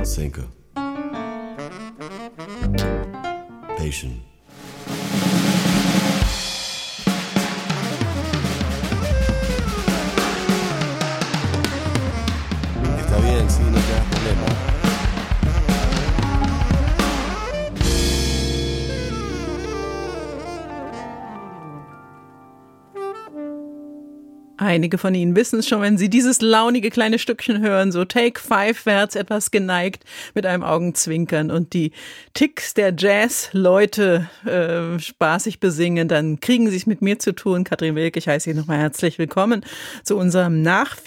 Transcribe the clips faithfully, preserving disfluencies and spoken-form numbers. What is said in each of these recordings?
Sinker. Patient. Está bien, sí, no te das problema. Einige von Ihnen wissen es schon, wenn Sie dieses launige kleine Stückchen hören, so Take Five wärts etwas geneigt mit einem Augenzwinkern und die Ticks der Jazz-Leute äh, spaßig besingen, dann kriegen Sie es mit mir zu tun. Katrin Wilk, ich heiße Sie nochmal herzlich willkommen zu unserem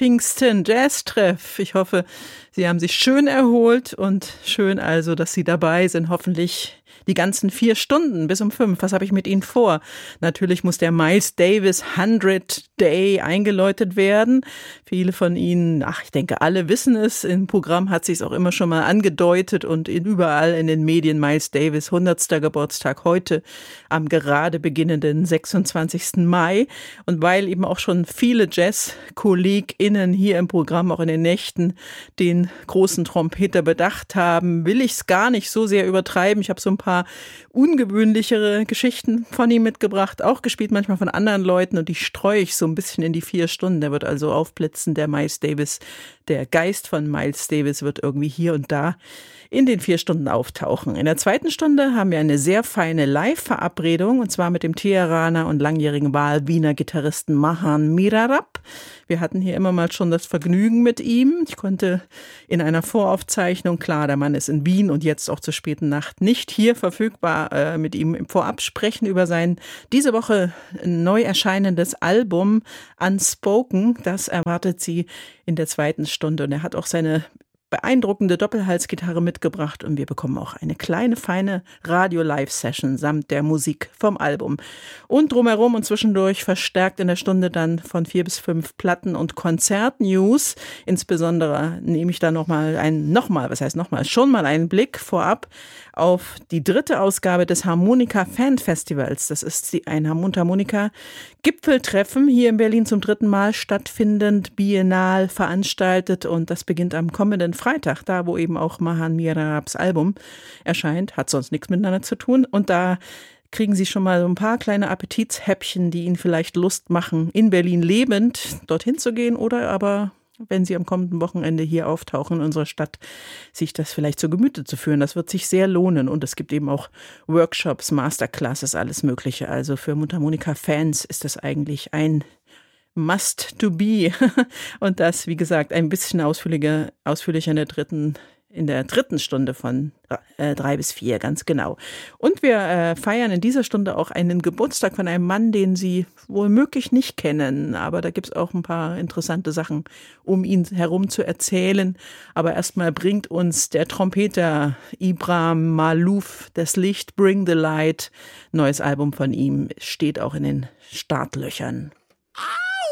Nachpfingsten-Jazz-Treff. Ich hoffe, Sie haben sich schön erholt und schön also, dass Sie dabei sind, hoffentlich die ganzen vier Stunden bis um fünf. Was habe ich mit Ihnen vor? Natürlich muss der Miles Davis hundred Day eingeläutet werden. Viele von Ihnen, ach, ich denke, alle wissen es. Im Programm hat sich es auch immer schon mal angedeutet und in, überall in den Medien Miles Davis hundertster Geburtstag heute am gerade beginnenden sechsundzwanzigsten Mai. Und weil eben auch schon viele Jazz-KollegInnen hier im Programm, auch in den Nächten, den großen Trompeter bedacht haben, will ich es gar nicht so sehr übertreiben. Ich habe so ein paar ungewöhnlichere Geschichten von ihm mitgebracht, auch gespielt manchmal von anderen Leuten und die streue ich so ein bisschen in die vier Stunden. Der wird also aufblitzen, der Miles Davis, der Geist von Miles Davis wird irgendwie hier und da in den vier Stunden auftauchen. In der zweiten Stunde haben wir eine sehr feine Live-Verabredung und zwar mit dem Teheraner und langjährigen Wahl-Wiener Gitarristen Mahan Mirarab. Wir hatten hier immer mal schon das Vergnügen mit ihm. Ich konnte in einer Voraufzeichnung, klar, der Mann ist in Wien und jetzt auch zur späten Nacht nicht hier verfügbar, äh, mit ihm im Vorab sprechen über sein diese Woche neu erscheinendes Album Unspoken. Das erwartet Sie in der zweiten Stunde und er hat auch seine beeindruckende Doppelhalsgitarre mitgebracht und wir bekommen auch eine kleine, feine Radio-Live-Session samt der Musik vom Album. Und drumherum und zwischendurch verstärkt in der Stunde dann von vier bis fünf Platten- und Konzert-News. Insbesondere nehme ich da nochmal ein, nochmal, was heißt nochmal, schon mal einen Blick vorab auf die dritte Ausgabe des Harmonika Fan Festivals. Das ist die, ein Mundharmonika-Gipfeltreffen hier in Berlin zum dritten Mal stattfindend, biennal veranstaltet und das beginnt am kommenden Freitag, da wo eben auch Mahan Mirarabs Album erscheint, hat sonst nichts miteinander zu tun und da kriegen Sie schon mal so ein paar kleine Appetitshäppchen, die Ihnen vielleicht Lust machen, in Berlin lebend dorthin zu gehen oder aber, wenn Sie am kommenden Wochenende hier auftauchen in unserer Stadt, sich das vielleicht zu Gemüte zu führen. Das wird sich sehr lohnen und es gibt eben auch Workshops, Masterclasses, alles Mögliche. Also für Mundharmonika-Fans ist das eigentlich ein Must to be. Und das, wie gesagt, ein bisschen ausführlicher, ausführlicher in der dritten, in der dritten Stunde von äh, drei bis vier, ganz genau. Und wir äh, feiern in dieser Stunde auch einen Geburtstag von einem Mann, den Sie womöglich nicht kennen. Aber da gibt's auch ein paar interessante Sachen, um ihn herum zu erzählen. Aber erstmal bringt uns der Trompeter Ibram Malouf das Licht, Bring the Light. Neues Album von ihm steht auch in den Startlöchern. Ah!